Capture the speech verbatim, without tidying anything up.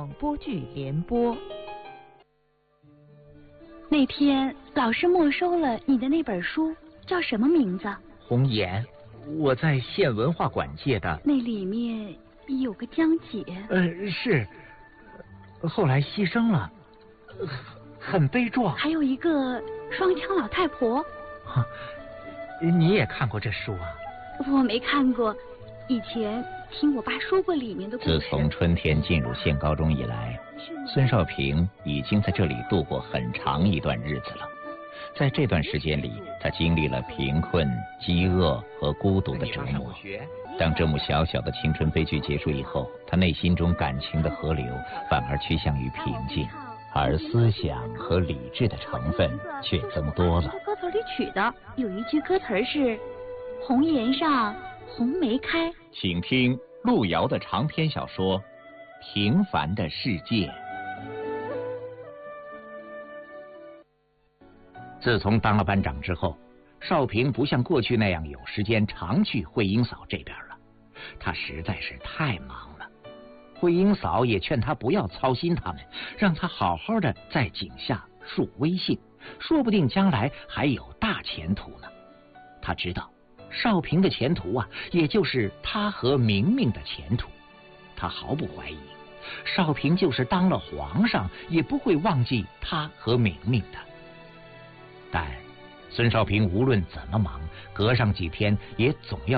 广播剧联播。 那天老师没收了你的那本书，叫什么名字？ 红颜，我在县文化馆借的。 那里面有个江姐。 呃，是，后来牺牲了，很悲壮。 还有一个双枪老太婆。 你也看过这书啊？ 我没看过，以前听我爸说过里面的故事。 自从春天进入县高中以来，孙少平已经在这里度过很长一段日子了。在这段时间里，他经历了贫困、饥饿和孤独的折磨。当这幕小小的青春悲剧结束以后，他内心中感情的河流反而趋向于平静，而思想和理智的成分却增多了。 歌词里取的有一句歌词是“红颜上红梅开”。 请听路遥的长篇小说《平凡的世界》。自从当了班长之后，少平不像过去那样有时间常去慧英嫂这边了，他实在是太忙了。慧英嫂也劝他不要操心他们，让他好好的在井下树微信，说不定将来还有大前途呢。他知道少平的前途啊，也就是他和明明的前途。他毫不怀疑，少平就是当了皇上也不会忘记他和明明的。但孙少平无论怎么忙，隔上几天也总要